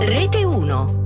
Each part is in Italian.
Rete 1.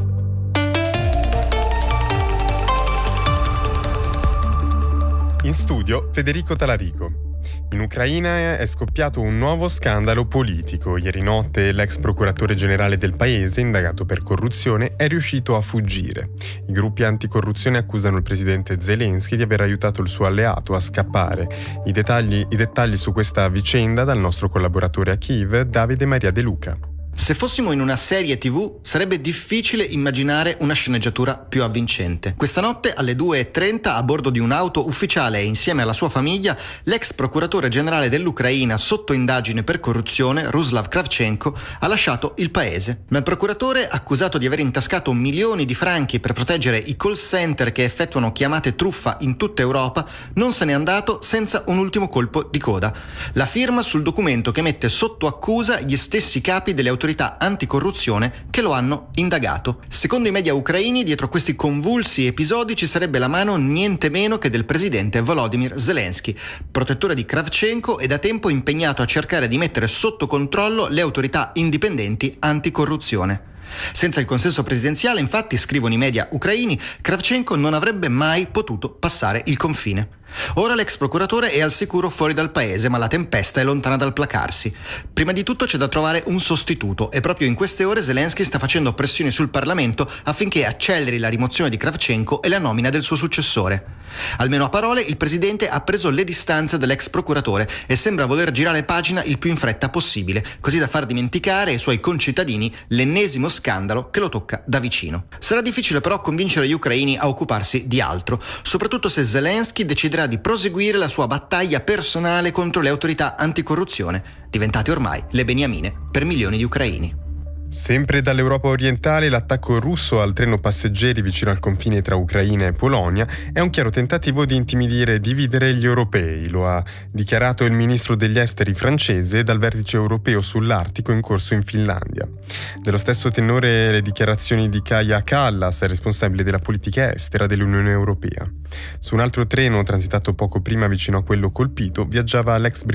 In studio Federico Talarico. In Ucraina è scoppiato un nuovo scandalo politico. Ieri notte l'ex procuratore generale del paese, indagato per corruzione, è riuscito a fuggire. I gruppi anticorruzione accusano il presidente Zelensky di aver aiutato il suo alleato a scappare. I dettagli su questa vicenda dal nostro collaboratore a Kiev, Davide Maria De Luca. Se fossimo in una serie TV, sarebbe difficile immaginare una sceneggiatura più avvincente. Questa notte alle 2:30, a bordo di un'auto ufficiale e insieme alla sua famiglia, l'ex procuratore generale dell'Ucraina sotto indagine per corruzione, Ruslav Kravchenko, ha lasciato il paese. Ma il procuratore, accusato di aver intascato milioni di franchi per proteggere i call center che effettuano chiamate truffa in tutta Europa, non se n'è andato senza un ultimo colpo di coda. La firma sul documento che mette sotto accusa gli stessi capi delle autorità anticorruzione che lo hanno indagato. Secondo i media ucraini, dietro questi convulsi episodi ci sarebbe la mano niente meno che del presidente Volodymyr Zelensky, protettore di Kravchenko e da tempo impegnato a cercare di mettere sotto controllo le autorità indipendenti anticorruzione. Senza il consenso presidenziale, infatti, scrivono i media ucraini, Kravchenko non avrebbe mai potuto passare il confine. Ora l'ex procuratore è al sicuro fuori dal paese, ma la tempesta è lontana dal placarsi. Prima di tutto c'è da trovare un sostituto e proprio in queste ore Zelensky sta facendo pressioni sul Parlamento affinché acceleri la rimozione di Kravchenko e la nomina del suo successore. Almeno a parole il presidente ha preso le distanze dall'ex procuratore e sembra voler girare pagina il più in fretta possibile, così da far dimenticare ai suoi concittadini l'ennesimo scandalo che lo tocca da vicino. Sarà difficile però convincere gli ucraini a occuparsi di altro, soprattutto se Zelensky deciderà di proseguire la sua battaglia personale contro le autorità anticorruzione, diventate ormai le beniamine per milioni di ucraini. Sempre dall'Europa orientale, l'attacco russo al treno passeggeri vicino al confine tra Ucraina e Polonia è un chiaro tentativo di intimidire e dividere gli europei. Lo ha dichiarato il ministro degli esteri francese dal vertice europeo sull'Artico in corso in Finlandia. Dello stesso tenore le dichiarazioni di Kaja Kallas, responsabile della politica estera dell'Unione Europea. Su un altro treno transitato poco prima vicino a quello colpito viaggiava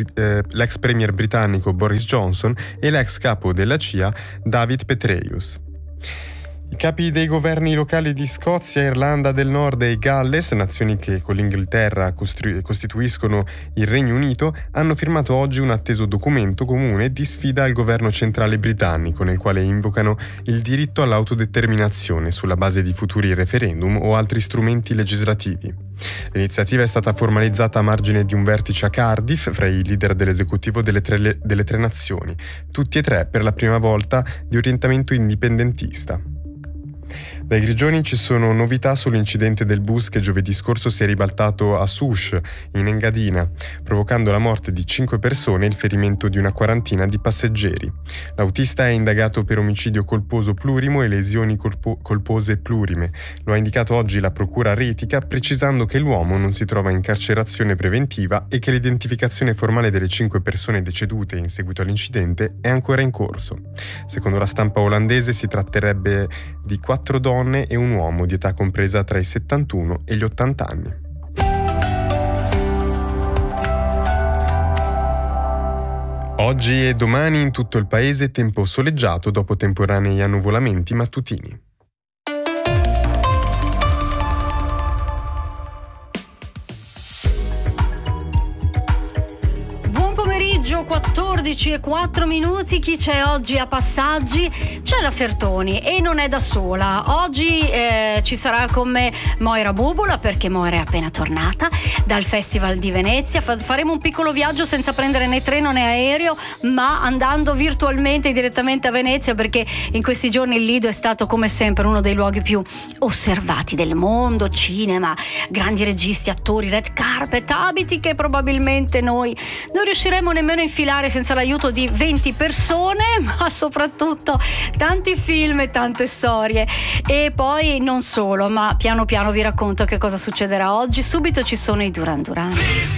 l'ex premier britannico Boris Johnson e l'ex capo della CIA David Petraeus. I capi dei governi locali di Scozia, Irlanda del Nord e Galles, nazioni che con l'Inghilterra costituiscono il Regno Unito, hanno firmato oggi un atteso documento comune di sfida al governo centrale britannico, nel quale invocano il diritto all'autodeterminazione sulla base di futuri referendum o altri strumenti legislativi. L'iniziativa è stata formalizzata a margine di un vertice a Cardiff fra i leader dell'esecutivo delle tre nazioni, tutti e tre per la prima volta di orientamento indipendentista. Dai Grigioni ci sono novità sull'incidente del bus che giovedì scorso si è ribaltato a Sush, in Engadina, provocando la morte di 5 persone e il ferimento di una quarantina di passeggeri. L'autista è indagato per omicidio colposo plurimo e lesioni colpose plurime. Lo ha indicato oggi la procura retica, precisando che l'uomo non si trova in carcerazione preventiva e che l'identificazione formale delle 5 persone decedute in seguito all'incidente è ancora in corso. Secondo la stampa olandese si tratterebbe di 4 donne e un uomo di età compresa tra i 71 e gli 80 anni. Oggi e domani in tutto il paese tempo soleggiato dopo temporanei annuvolamenti mattutini. Buon pomeriggio, 14:04. Chi c'è oggi a Passaggi? C'è la Sertoni e non è da sola. Oggi ci sarà con me Moira Bubola, perché Moira è appena tornata dal Festival di Venezia. Faremo un piccolo viaggio senza prendere né treno né aereo, ma andando virtualmente direttamente a Venezia, perché in questi giorni il Lido è stato come sempre uno dei luoghi più osservati del mondo. Cinema, grandi registi, attori, red carpet, abiti che probabilmente noi non riusciremo nemmeno a infilare senza l'aiuto di 20 persone, ma soprattutto tanti film e tante storie. E poi non solo, ma piano piano vi racconto che cosa succederà oggi. Subito ci sono i Duran Duran.